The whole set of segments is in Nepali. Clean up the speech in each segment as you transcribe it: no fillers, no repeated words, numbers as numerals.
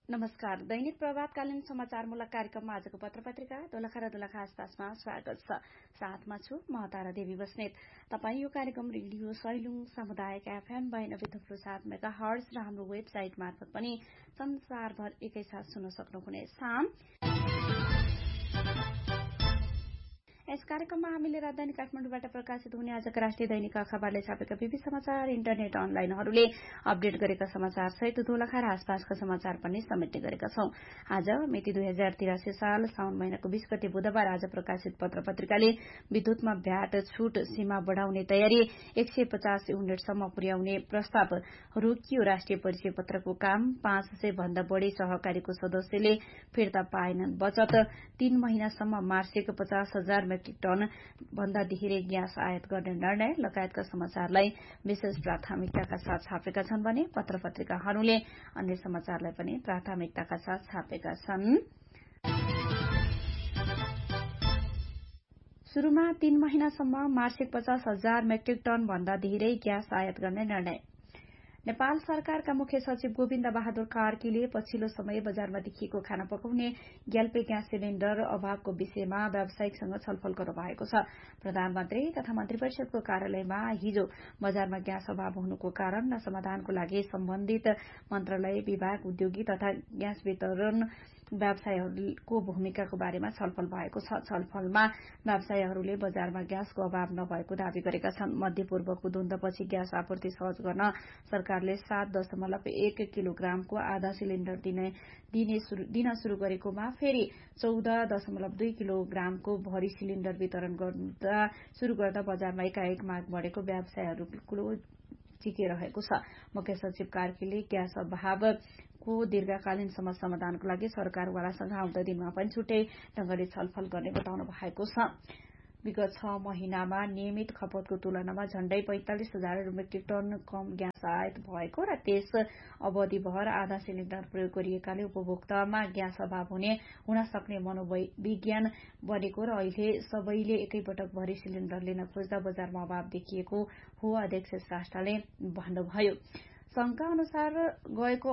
नमस्कार। दैनिक प्रभातकालीन समाचारमूलक कार्यक्रममा आजको पत्रपत्रिका दोलखा र दोलखा आसपासमा स्वागत छ। साथमा छु म तारा देवी बस्नेत। तपाई यो कार्यक्रम रेडियो सैलुङ सामुदायिक FM 92.7 मेगाहर्ज र हाम्रो वेबसाइट मार्फत पनि संसारभर एकैसाथ सुन्न सक्नुहुनेछ। यस कार्यक्रममा हामीले राजधानी काठमाडौँबाट प्रकाशित हुने आजका राष्ट्रिय दैनिक अखबारले छापेका विविध समाचार, इन्टरनेट अनलाइनहरूले अपडेट गरेका समाचार सहित दोलखा र आसपासका समाचार पनि समेट्ने गरेका छौं। आज मिति 2083 साल साउन महिनाको 20 गते बुधबार आज प्रकाशित पत्रपत्रिकाले विद्युतमा भ्याट छूट सीमा बढ़ाउने तयारी 150 युनिटसम्म पुर्याउने प्रस्ताव, रोकियो राष्ट्रिय परिचय पत्रको काम, 500 भन्दा बढ़ी सहकारीको सदस्यले फिर्ता पाएनन् बचत, 3 महिनासम्म मासिक 50,000 मेट्रिक टन भन्दा धेरै ग्यास आयात गर्ने निर्णय लगायतका समाचारलाई विशेष प्राथमिकताका साथ छापेका छन् भने पत्रपत्रिकाहरूले अन्य समाचारलाई पनि प्राथमिकताका साथ छापेका छन्। शुरूमा 3 महिनासम्म मासिक 50,000 मेट्रिक टन भन्दा धेरै ग्यास आयात गर्ने निर्णय। नेपाल सरकारका मुख्य सचिव गोविन्द बहादुर कार्कीले पछिल्लो समय बजारमा देखिएको खाना पकाउने ग्याल्पे ग्यास सिलिण्डर अभावको विषयमा व्यावसायिकसँग छलफल गर्नु भएको छ। प्रधानमन्त्री तथा मन्त्री परिषदको कार्यालयमा हिजो बजारमा ग्यास अभाव हुनुको कारण र समाधानको लागि सम्बन्धित मन्त्रालय, विभाग, उद्योगी तथा ग्यास वितरण व्यवसायहरूको भूमिकाको बारेमा छलफल भएको छ। छलफलमा व्यवसायहरूले बजारमा ग्यासको अभाव नभएको दावी गरेका छन्। मध्यपूर्वको द्वन्द्वपछि ग्यास आपूर्ति सहज गर्न सरकारले 7.1 किलोग्रामको आधा सिलिण्डर दिन शुरू गरेकोमा फेरि 14.2 किलोग्रामको भरी सिलिण्डर वितरण शुरू गर्दा बजारमा एकाएक माग बढ़ेको व्यवसायहरूको चिकिरहेको छ। मुख्य सचिव कार्कीले ग्यास अभावको दीर्घकालीन समस्या समाधानको लागि सरकारवालासँग आउँदो दिनमा पनि छुट्टै ढंगले छलफल गर्ने बताउनु भएको छ। विगत 6 महिनामा नियमित खपतको तुलनामा झण्डै 45,000 मेट्रिक टन कम ग्यास आयात भएको र त्यस अवधिभर आधा सिलिण्डर प्रयोग गरिएकाले उपभोक्तामा ग्यास अभाव हुन सक्ने मनोविज्ञान बनेको र अहिले सबैले एकैपटक भरी सिलिण्डर लिन खोज्दा बजारमा अभाव देखिएको हो अध्यक्ष श्रेष्ठले भन्नुभयो। संघका अनुसार गएको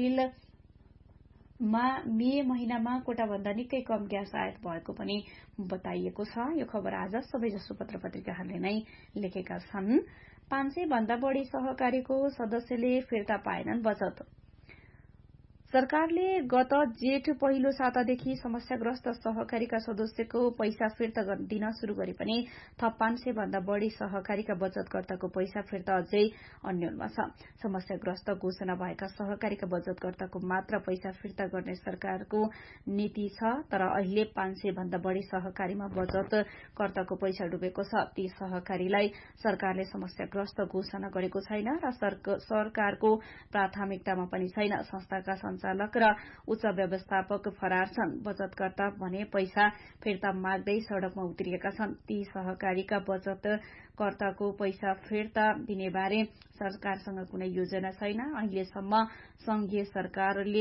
मे महिनामा कोटाभन्दा निकै कम ग्यास आयात भएको पनि बताइएको छ। यो खबर आज सबैजसो पत्रपत्रिकाहरूले नै लेखेका छन्। 500 भन्दा बढ़ी सहकारीको सदस्यले फिर्ता पाएनन् बचत। सरकारले गत जेठ पहिलो सातादेखि समस्याग्रस्त सहकारीका सदस्यको पैसा फिर्ता दिन शुरू गरे पनि थप 500 भन्दा बढ़ी सहकारीका बचतकर्ताको पैसा फिर्ता अझै अन्यलमा छ। समस्याग्रस्त घोषणा भएका सहकारीका बचतकर्ताको मात्र पैसा फिर्ता गर्ने सरकारको नीति छ, तर अहिले 500 भन्दा बढ़ी सहकारीमा बचतकर्ताको पैसा डुबेको छ। ती सहकारीलाई सरकारले समस्याग्रस्त घोषणा गरेको छैन र सरकारको प्राथमिकतामा पनि छैन। संस्थाका संचालक र उच्च व्यवस्थापक फरार छन्। बचतकर्ता भने पैसा फिर्ता माग्दै सड़कमा उत्रिएका छन्। ती सहकारीका बचतकर्ताको पैसा फिर्ता दिने बारे सरकारसँग कुनै योजना छैन। अहिलेसम्म संघीय सरकारले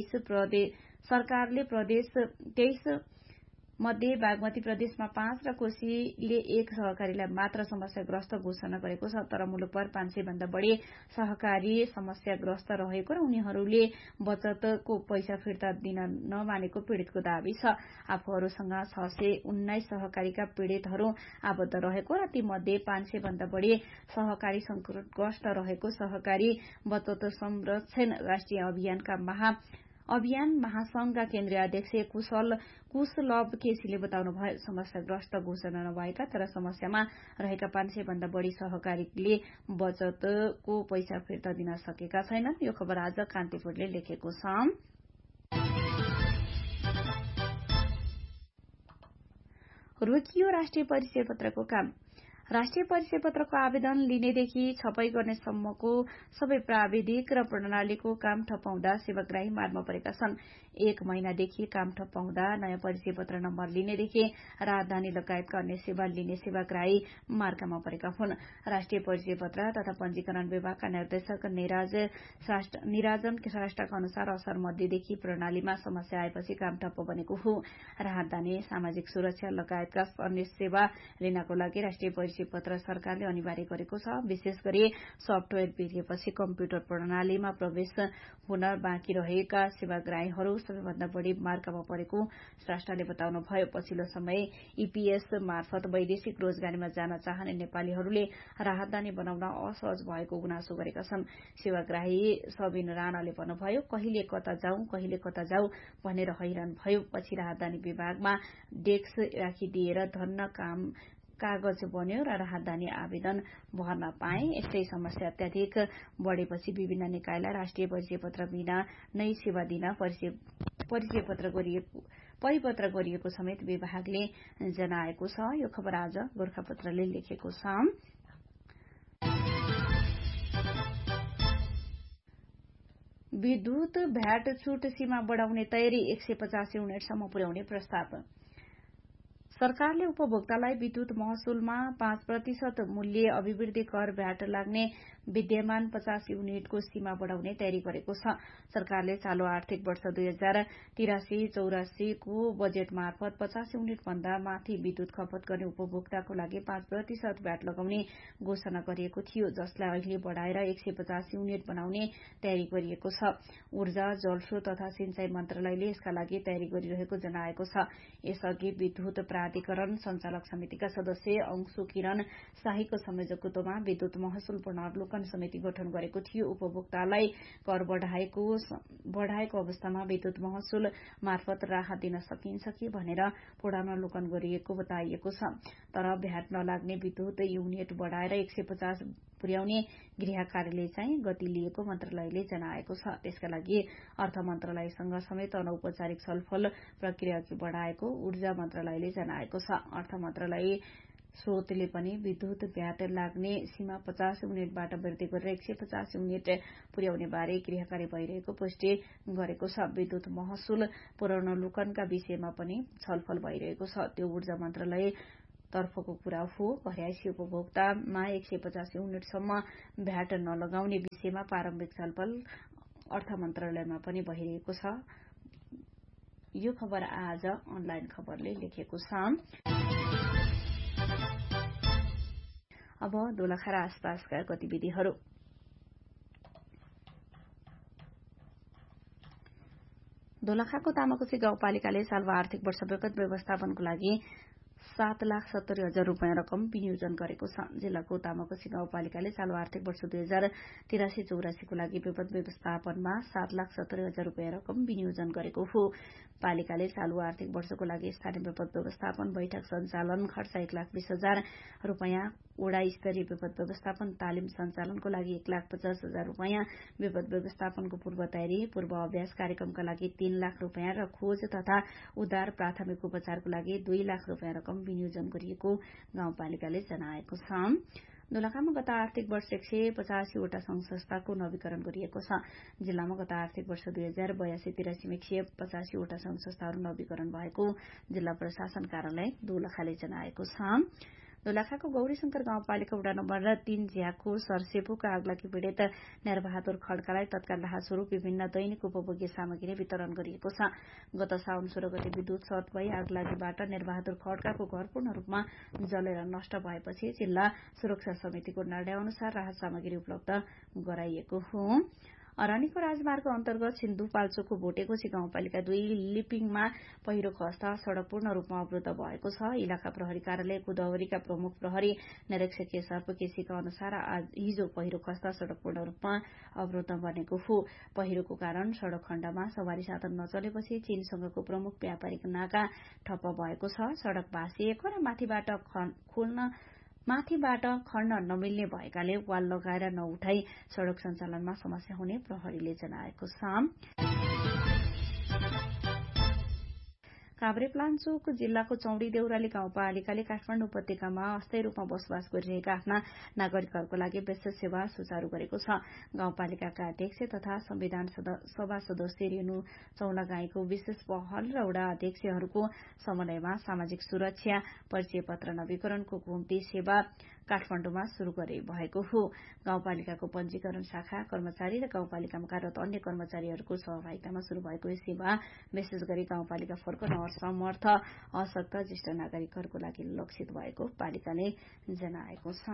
23 मध्ये बागमती प्रदेशमा 5 र कोशीले 1 सहकारीलाई मात्र समस्याग्रस्त घोषणा गरेको छ। तर मुलुकभर 500 भन्दा बढ़ी सहकारी समस्याग्रस्त रहेको र उनीहरूले बचतको पैसा फिर्ता दिन नमानेको पीड़ितको दावी छ। आफूहरूसँग 619 सहकारीका पीड़ितहरू आबद्ध रहेको र ती मध्ये 500 भन्दा बढ़ी सहकारी संकटग्रस्त रहेको सहकारी बचत संरक्षण राष्ट्रिय अभियान महासंघका केन्द्रीय अध्यक्ष कुशलभ केसीले बताउनुभयो। समस्याग्रस्त घोषणा नभएका तर समस्यामा रहेका 500 भन्दा बढ़ी सहकारीले बचतको पैसा फिर्ता दिन सकेका छैनन्। यो खबर आज कान्तिपुरले लेखेको छ। रोकियो राष्ट्रिय परिचय पत्रको काम। राष्ट्रिय परिचय पत्रको आवेदन लिनेदेखि छपाई गर्नेसम्मको सबै प्राविधिक र प्रणालीको काम ठप्प हुँदा सेवाग्राही मारमा परेका छन्। 1 महिनादेखि काम ठप्प हुँदा नयाँ परिचय पत्र नम्बर लिनेदेखि राजधानी लगायतका अन्य सेवा लिने सेवाग्राही मार्कामा परेका हुन्। राष्ट्रिय परिचय पत्र तथा पंजीकरण विभागका निर्देशक निराजन श्रेष्ठका अनुसार असर मध्यदेखि प्रणालीमा समस्या आएपछि काम ठप्प बनेको हो। राहदानी, सामाजिक सुरक्षा लगायतका अन्य सेवा लिनको लागि राष्ट्रिय परिचय पत्र सरकारले अनिवार्य गरेको छ। विशेष गरी सफ्टवेयर बिग्रिएपछि कम्प्युटर प्रणालीमा प्रवेश हुन बाँकी रहेका सेवाग्राहीहरू सबैभन्दा बढ़ी मार्कामा परेको श्रेष्ठले बताउनुभयो। पछिल्लो समय ईपीएस मार्फत वैदेशिक रोजगारीमा जान चाहने नेपालीहरूले राहतदानी बनाउन असहज भएको गुनासो गरेका छन्। सेवाग्राही सबिन राणाले भन्नुभयो, कहिले कता जाऊ भनेर हैरान भयो। पछि राहतदानी विभागमा डेस्क राखिदिएर धन्न कागज बन्यो र राहतदानी आवेदन भर्न पाए। यस्तै समस्या अत्याधिक बढ़ेपछि विभिन्न निकायलाई राष्ट्रिय परिचय पत्र बिना नै सेवा दिन परिपत्र गरिएको समेत विभागले जनाएको छ। यो खबर आज गोरखापत्रले लेखेको छ। विद्युत भ्याट छुट सीमा बढ़ाउने तयारी 185 युनिटसम्म पुर्याउने प्रस्ताव। सरकारले उपभोक्तालाई विद्युत महसुलमा 5% मूल्य अभिवृद्धि कर भ्याट लाग्ने विद्यमान 50 युनिटको सीमा बढ़ाउने तयारी गरेको छ। सरकारले चालू आर्थिक वर्ष 2083-84 को बजेट मार्फत 50 युनिट भन्दा माथि विद्युत खपत गर्ने उपभोक्ताको लागि 5% भ्याट लगाउने घोषणा गरिएको थियो, जसलाई अहिले बढ़ाएर 150 युनिट बनाउने तयारी गरिएको छ। ऊर्जा, जलस्रोत तथा सिंचाई मन्त्रालयले यसका लागि तयारी गरिरहेको जनाएको छ। यसअघि विद्युत प्राधिकरण सञ्चालक समितिका सदस्य अंशु किरण शाहीको संयोजकत्वमा विद्युत महसुल पुनर्वलोकन समिति गठन गरेको थियो। उपभोक्तालाई कर बढ़ाएको अवस्थामा विद्युत महसुल मार्फत राहत दिन सकिन्छ कि भनेर पुनरावलोकन गरिएको बताइएको छ। तर भ्याट नलाग्ने विद्युत युनिट बढ़ाएर 150 पुर्याउने गृह कार्यालय चाहिँ गति लिएको मन्त्रालयले जनाएको छ। त्यसका लागि अर्थ मन्त्रालयसँग समेत अनौपचारिक छलफल प्रक्रिया अघि बढ़ाएको ऊर्जा मन्त्रालयले जनाएको छ। अर्थ मन्त्रालय स्रोतले पनि विद्युत भ्याट लाग्ने सीमा 50 युनिटबाट वृद्धि गरेर 150 युनिट पुर्याउने बारे गृह कार्य भइरहेको पुष्टि गरेको छ। विद्युत महसुल पुनरावलोकनका विषयमा पनि छलफल भइरहेको छ। त्यो ऊर्जा मन्त्रालय तर्फको कुरा हो। घरयासी उपभोक्तामा 150 युनिटसम्म भ्याट नलगाउने विषयमा प्रारम्भिक छलफल अर्थ मन्त्रालयमा पनि भइरहेको छ। यो खबर आज अनलाइन खबरले लेखेको छ। अब दोलखा र आसपासका गतिविधिहरू। दोलखाको तामाकोसी गाउँपालिकाले सालवा आर्थिक वर्ष विगत व्यवस्थापनको लागि 7,70,000 रूपियाँ रकम विनियोजन गरेको छ। जिल्लाको तामाकोसी गाउँपालिकाले चालु आर्थिक वर्ष 2083-84 को लागि विपद व्यवस्थापनमा 7,70,000 रूपियाँ रकम विनियोजन गरेको हो। पालिकाले चालु आर्थिक वर्षको लागि स्थानीय विपद व्यवस्थापन बैठक सञ्चालन खर्च 1,20,000 रूपियाँ, वडा स्तरीय विपद व्यवस्थापन तालिम सञ्चालनको लागि 1,50,000 रूपियाँ, विपद व्यवस्थापनको पूर्व तयारी पूर्व अभ्यास कार्यक्रमका लागि 3 लाख रूपियाँ र खोज तथा उद्धार प्राथमिक उपचारको लागि 2 लाख रूपियाँ रकम विनियोजन गरिएको गाउँपालिकाले जनाएको छ। दोलखामा गत आर्थिक वर्ष 185 वटा संघ संस्थाको नवीकरण गरिएको छ। जिल्लामा गत आर्थिक वर्ष 2082-83 में 185 वटा संघ संस्थाहरू नवीकरण भएको जिल्ला प्रशासन कार्यालय दोलखाले जनाएको छ। दोलखाको गौरीशंकर गाउँपालिका वडा नम्बर 3 झ्याको सरसेपुका आगलागी पीड़ित नेरबहादुर खड्कालाई तत्काल राहत स्वरूप विभिन्न दैनिक उपभोग्य सामग्री वितरण गरिएको छ। गत साउन 16 गते विद्युत सर्ट भई आगलागीबाट नेरबहादुर खड्काको घर पूर्ण रूपमा जलेर नष्ट भएपछि जिल्ला सुरक्षा समितिको निर्णय अनुसार राहत सामग्री उपलब्ध गराइएको हो। अरनिको राजमार्ग अन्तर्गत सिन्धुपाल्चोकको भोटेकोशी गाउँपालिका 2 लिपिङमा पहिरो खस्दा सड़क पूर्ण रूपमा अवरुद्ध भएको छ। इलाका प्रहरी कार्यालय गोदावरीका प्रमुख प्रहरी निरीक्षक सर्प केसीका अनुसार हिजो पहिरो खस्दा सड़क पूर्ण रूपमा अवरुद्ध बनेको हो। पहिरोको कारण सड़क खण्डमा सवारी साधन नचलेपछि चीनसँगको प्रमुख व्यापारिक नाका ठप्प भएको छ। सड़क भाँसिएको र माथिबाट खण्ड नमिल्ने भएकाले वाल लगाएर नउठाई सड़क सञ्चालनमा समस्या हुने प्रहरीले जनाएको छ। काभ्रेपलाञ्चोक जिल्लाको चौडी देउराली गाउँपालिकाले काठमाडौँ उपत्यकामा अस्थायी रूपमा बसोबास गरिरहेका आफ्ना नागरिकहरूको लागि विशेष सेवा सुचारू गरेको छ। गाउँपालिकाका अध्यक्ष तथा संविधान सभा सदस्य रेणु चौलागाईको विशेष पहल र वडा अध्यक्षहरूको समन्वयमा सामाजिक सुरक्षा, परिचय पत्र नवीकरणको घुम्ती सेवा, काठमाडौँमा शुरू गरे भएको हो। गाउँपालिकाको पञ्जीकरण शाखा कर्मचारी र गाउँपालिकामा कार्यरत अन्य कर्मचारीहरूको सहभागितामा शुरू भएको यस सेवा विशेष गरी गाउँपालिका फर्को असमर्थ अशक्त ज्येष्ठ नागरिकहरूको लागि लक्षित भएको पालिकाले जनाएको छ।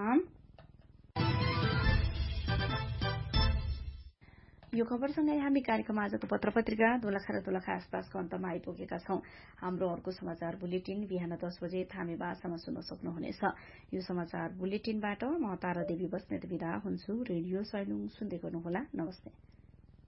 यो खबरसँगै हामी कार्यक्रम आजको पत्र पत्रिका दोलखा र दोलखा आसपासको अन्तमा आइपुगेका छौं। हाम्रो अर्को समाचार बुलेटिन बिहान 10 बजे थामी भाषामा सुन्न सक्नुहुनेछ। यो समाचार बुलेटिनबाट म तारा देवी बस्नेत बिदा हुन्छु। रेडियो सैलुङ सुन्दै गर्नुहोला। नमस्ते।